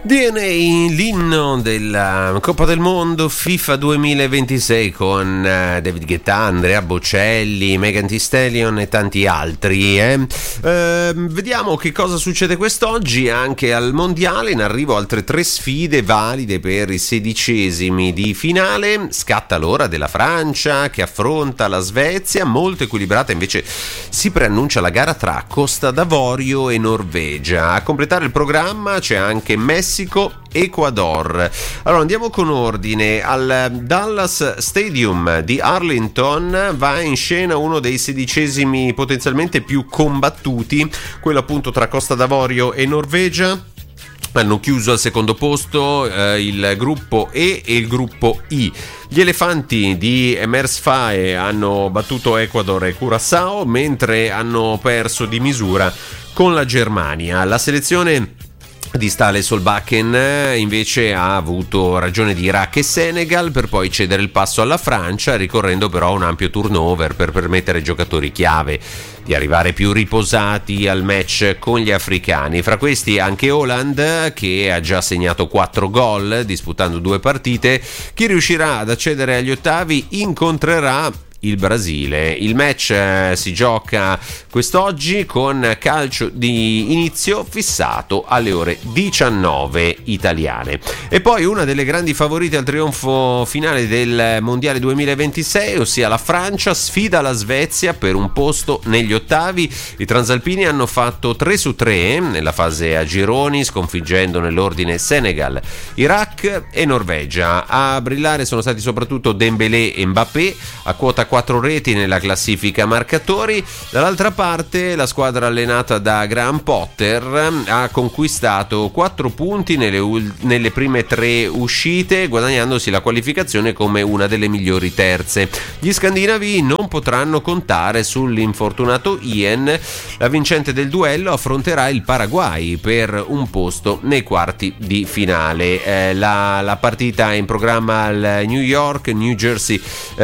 DNA, l'inno della Coppa del Mondo FIFA 2026 con David Guetta, Andrea Bocelli, Megan Thee Stallion e tanti altri. Vediamo che cosa succede quest'oggi anche al Mondiale. In arrivo altre 3 sfide valide per i 16esimi di finale. Scatta l'ora della Francia che affronta la Svezia, molto equilibrata invece si preannuncia la gara tra Costa d'Avorio e Norvegia. A completare il programma c'è anche Messico, Ecuador. Allora andiamo con ordine. Al Dallas Stadium di Arlington va in scena uno dei 16esimi potenzialmente più combattuti, quello appunto tra Costa d'Avorio e Norvegia. Hanno chiuso al secondo posto il gruppo E e il gruppo I. Gli elefanti di Emers Fae hanno battuto Ecuador e Curaçao, mentre hanno perso di misura con la Germania. La selezione di Stale Solbakken invece ha avuto ragione di Iraq e Senegal per poi cedere il passo alla Francia, ricorrendo però a un ampio turnover per permettere ai giocatori chiave di arrivare più riposati al match con gli africani. Fra questi anche Haaland, che ha già segnato 4 gol disputando 2 partite. Chi riuscirà ad accedere agli ottavi incontrerà il Brasile. Il match si gioca quest'oggi con calcio di inizio fissato alle ore 19 italiane. E poi una delle grandi favorite al trionfo finale del Mondiale 2026, ossia la Francia, sfida la Svezia per un posto negli ottavi. I transalpini hanno fatto 3-3 nella fase a gironi, sconfiggendo nell'ordine Senegal, Iraq e Norvegia. A brillare sono stati soprattutto Dembélé e Mbappé, a quota 4 reti nella classifica marcatori. Dall'altra parte la squadra allenata da Graham Potter ha conquistato 4 punti nelle prime 3 uscite, guadagnandosi la qualificazione come una delle migliori terze. Gli scandinavi non potranno contare sull'infortunato Ian. La vincente del duello affronterà il Paraguay per un posto nei quarti di finale. La partita è in programma al New Jersey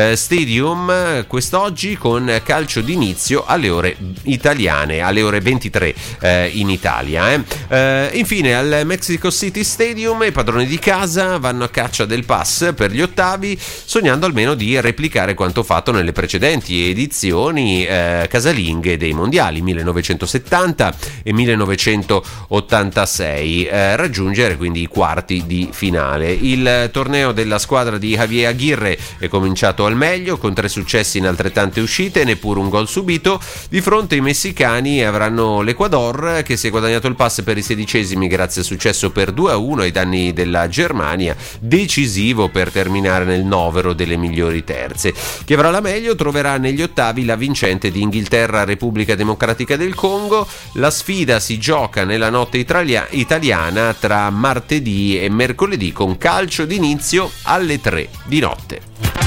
Stadium quest'oggi con calcio d'inizio alle ore italiane, alle ore 23 in Italia. Infine al Mexico City Stadium i padroni di casa vanno a caccia del pass per gli ottavi, sognando almeno di replicare quanto fatto nelle precedenti edizioni casalinghe dei mondiali 1970 e 1986, raggiungere quindi i quarti di finale. Il torneo della squadra di Javier Aguirre è cominciato al meglio con 3 successi in altrettante uscite, neppure un gol subito. Di fronte ai messicani avranno l'Ecuador, che si è guadagnato il pass per i 16esimi grazie al successo per 2-1 ai danni della Germania, decisivo per terminare nel novero delle migliori terze. Chi avrà la meglio troverà negli ottavi la vincente di Inghilterra Repubblica Democratica del Congo. La sfida si gioca nella notte italiana tra martedì e mercoledì con calcio d'inizio alle 3 di notte.